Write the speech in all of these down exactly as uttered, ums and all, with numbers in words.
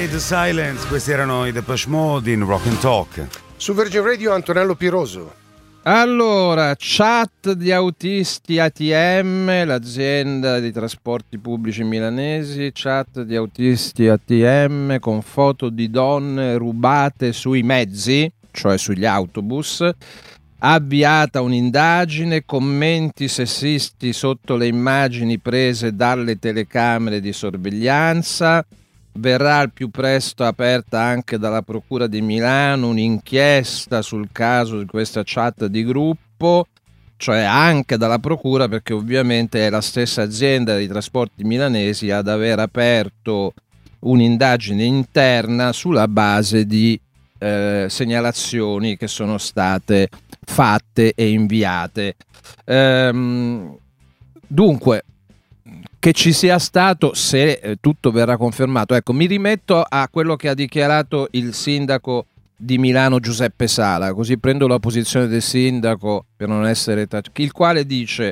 the Silence, questi erano i Depeche Mode in Rock and Talk. Su Virgin Radio Antonello Piroso. Allora, chat di autisti A T M, l'azienda di trasporti pubblici milanesi, chat di autisti A T M con foto di donne rubate sui mezzi, cioè sugli autobus. Avviata un'indagine, commenti sessisti sotto le immagini prese dalle telecamere di sorveglianza. Verrà al più presto aperta anche dalla Procura di Milano un'inchiesta sul caso di questa chat di gruppo, cioè anche dalla Procura, perché ovviamente è la stessa azienda dei trasporti milanesi ad aver aperto un'indagine interna sulla base di eh, segnalazioni che sono state fatte e inviate. Ehm, dunque, che ci sia stato, se eh, tutto verrà confermato, ecco, mi rimetto a quello che ha dichiarato il sindaco di Milano Giuseppe Sala, così prendo la posizione del sindaco per non essere tac- il quale dice: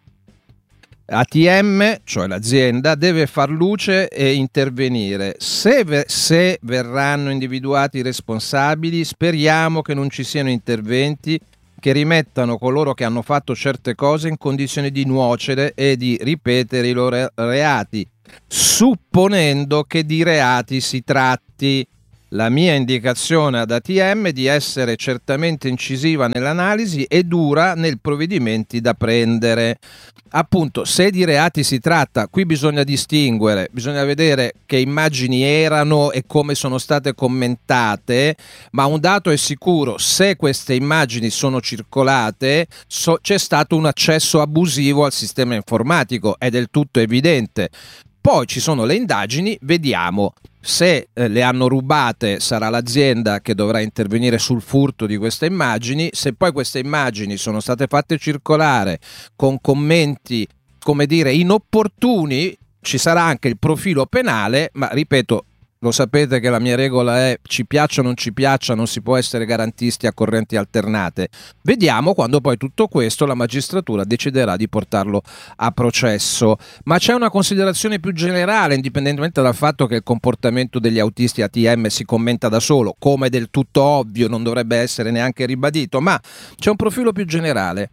A T M, cioè l'azienda, deve far luce e intervenire. Se, ve- se verranno individuati i responsabili, speriamo che non ci siano interventi che rimettano coloro che hanno fatto certe cose in condizioni di nuocere e di ripetere i loro reati, supponendo che di reati si tratti. La mia indicazione ad A T M è di essere certamente incisiva nell'analisi e dura nei provvedimenti da prendere. Appunto, se di reati si tratta, qui bisogna distinguere, bisogna vedere che immagini erano e come sono state commentate, ma un dato è sicuro: se queste immagini sono circolate, so, c'è stato un accesso abusivo al sistema informatico, è del tutto evidente. Poi ci sono le indagini, vediamo. Se eh, le hanno rubate sarà l'azienda che dovrà intervenire sul furto di queste immagini. Se poi queste immagini sono state fatte circolare con commenti, come dire, inopportuni, ci sarà anche il profilo penale, ma ripeto, lo sapete che la mia regola è: ci piaccia o non ci piaccia, non si può essere garantisti a correnti alternate. Vediamo quando poi tutto questo la magistratura deciderà di portarlo a processo. Ma c'è una considerazione più generale, indipendentemente dal fatto che il comportamento degli autisti A T M si commenta da solo, come del tutto ovvio, non dovrebbe essere neanche ribadito, ma c'è un profilo più generale.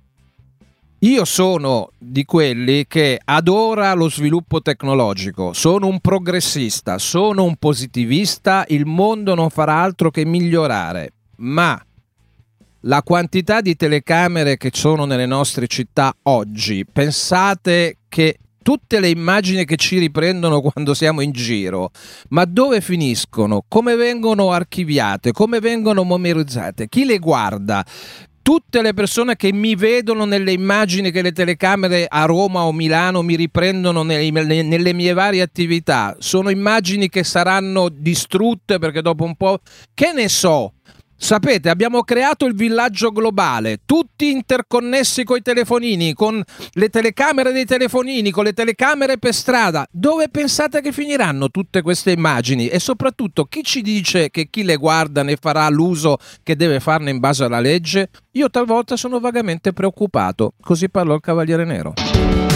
Io sono di quelli che adora lo sviluppo tecnologico, sono un progressista, sono un positivista, il mondo non farà altro che migliorare, ma la quantità di telecamere che sono nelle nostre città oggi, pensate che tutte le immagini che ci riprendono quando siamo in giro, ma dove finiscono? Come vengono archiviate? Come vengono memorizzate? Chi le guarda? Tutte le persone che mi vedono nelle immagini che le telecamere a Roma o Milano mi riprendono nelle, nelle mie varie attività, sono immagini che saranno distrutte perché dopo un po', che ne so. Sapete, abbiamo creato il villaggio globale, tutti interconnessi coi telefonini, con le telecamere dei telefonini, con le telecamere per strada. Dove pensate che finiranno tutte queste immagini? E soprattutto, chi ci dice che chi le guarda ne farà l'uso che deve farne in base alla legge? Io talvolta sono vagamente preoccupato. Così parlò il Cavaliere Nero.